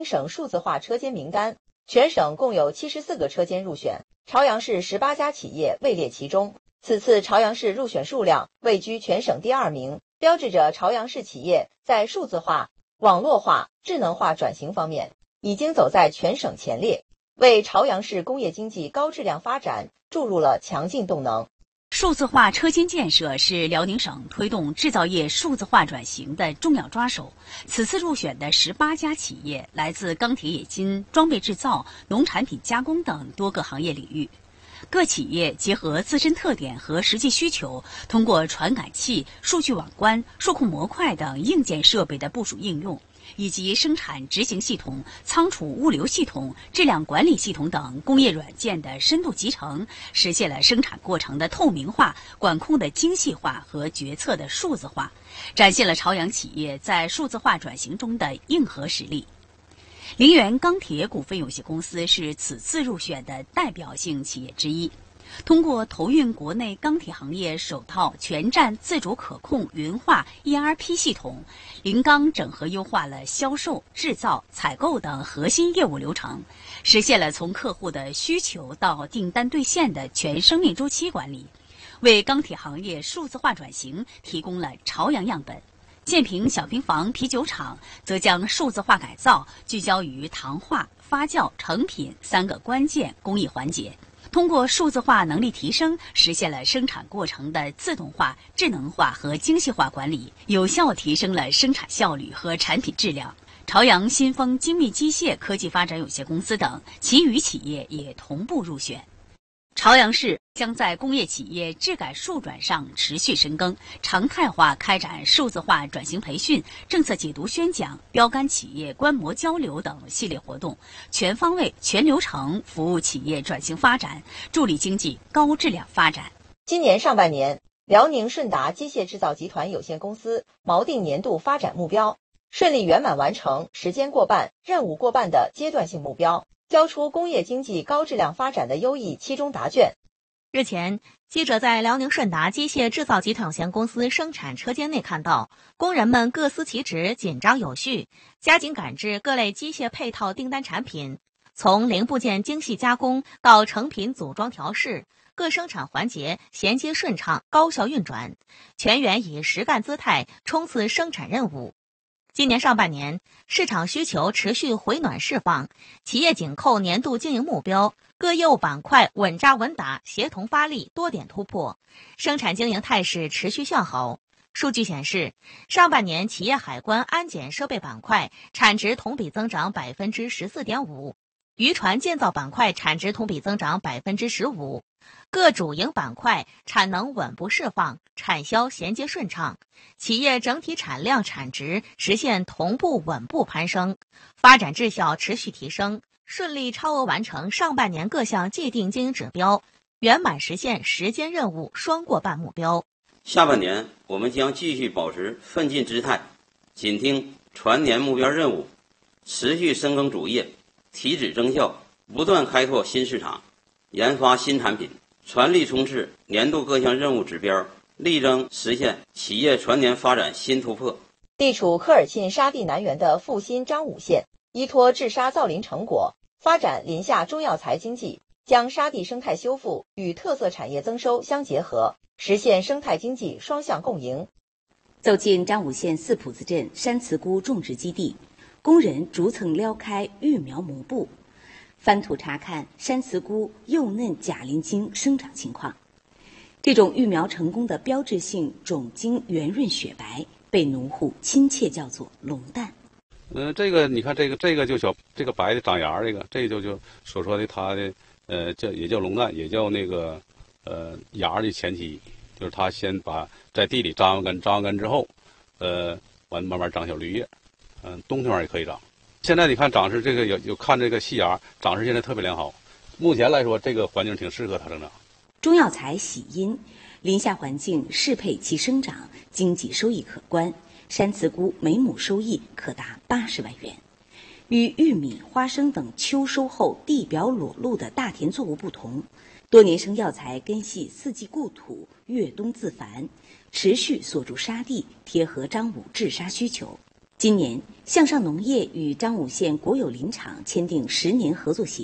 省数字化车间名单，全省共有74个车间入选，朝阳市18家企业位列其中。此次朝阳市入选数量位居全省第2名，标志着朝阳市企业在数字化、网络化、智能化转型方面已经走在全省前列，为朝阳市工业经济高质量发展注入了强劲动能。 数字化车间建设是辽宁省推动制造业数字化转型的重要抓手。此次入选的18家企业来自钢铁冶金、装备制造、农产品加工等多个行业领域。各企业结合自身特点和实际需求，通过传感器、数据网关、数控模块等硬件设备的部署应用，以及生产执行系统、仓储物流系统、质量管理系统等工业软件的深度集成，实现了生产过程的透明化、管控的精细化和决策的数字化，展现了朝阳企业在数字化转型中的硬核实力。陵源钢铁股份有限公司是此次入选的代表性企业之一。通过投运国内钢铁行业首套全站自主可控云化 ERP 系统，陵钢整合优化了销售、制造、采购等核心业务流程，实现了从客户的需求到订单兑现的全生命周期管理，为钢铁行业数字化转型提供了朝阳样本。建平小平房啤酒厂则将数字化改造聚焦于糖化、发酵、成品3个关键工艺环节，通过数字化能力提升，实现了生产过程的自动化、智能化和精细化管理，有效提升了生产效率和产品质量。朝阳新丰精密机械科技发展有限公司等其余企业也同步入选。朝阳市将在工业企业质改数转上持续深耕，常态化开展数字化转型培训、政策解读宣讲、标杆企业观摩交流等系列活动，全方位、全流程服务企业转型发展，助力经济高质量发展。 今年上半年，辽宁顺达机械制造集团有限公司锚定年度发展目标，顺利圆满完成时间过半、任务过半的阶段性目标，交出工业经济高质量发展的优异期中答卷。 日前，记者在辽宁顺达机械制造集团有限公司生产车间内看到，工人们各司其职，紧张有序，加紧赶制各类机械配套订单产品，从零部件精细加工到成品组装调试，各生产环节衔接顺畅，高效运转，全员以实干姿态冲刺生产任务。今年上半年，市场需求持续回暖释放，企业紧扣年度经营目标，各业务板块稳扎稳打，协同发力，多点突破，生产经营态势持续向好。数据显示，上半年企业海关安检设备板块产值同比增长 14.5%， 渔船建造板块产值同比增长 15%，各主营板块产能稳步释放，产销衔接顺畅，企业整体产量产值实现同步稳步攀升，发展质效持续提升，顺利超额完成上半年各项既定经营指标，圆满实现时间任务双过半目标。 下半年我们将继续保持奋进姿态，紧盯全年目标任务，持续深耕主业，提质增效，不断开拓新市场，研发新产品，全力冲刺年度各项任务指标，力争实现企业全年发展新突破。 地处科尔沁沙地南缘的阜新张武县，依托治沙造林成果，发展林下中药材经济，将沙地生态修复与特色产业增收相结合，实现生态经济双向共赢。 走进张武县四浦子镇山慈菇种植基地，工人逐层撩开育苗模布，翻土查看山慈菇幼嫩假鳞茎生长情况。这种育苗成功的标志性种茎圆润雪白，被农户亲切叫做龙蛋。 这个你看，这个就小，这个白的长芽，这就所说的它的这也叫龙蛋，也叫那个芽的前期，就是它先把在地里扎完根之后，完慢慢长小绿叶，冬天也可以长。现在你看长势，这个有看这个细芽长势现在特别良好，目前来说这个环境挺适合它生长。 中药材喜阴，林下环境适配其生长，经济收益可观。山慈菇每亩收益可达80万元。与玉米、花生等秋收后地表裸露的大田作物不同，多年生药材根系四季固土，越冬自繁，持续锁住沙地，贴合张武治沙需求。 今年，向上农业与张武县国有林场签订10年合作协